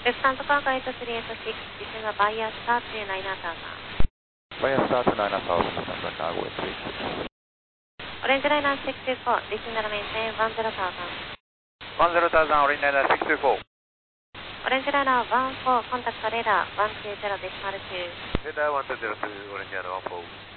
Lufthansa Cargo 8386, this is a Bayer Star 29000. Bayer Star 29000, Lufthansa Cargo 8386. Orange Liner 624, this is maintain 10000. 10000, Orange Liner 624. Orange Liner 14, contact radar 120.2. Radar 120.2, Orange Liner 14.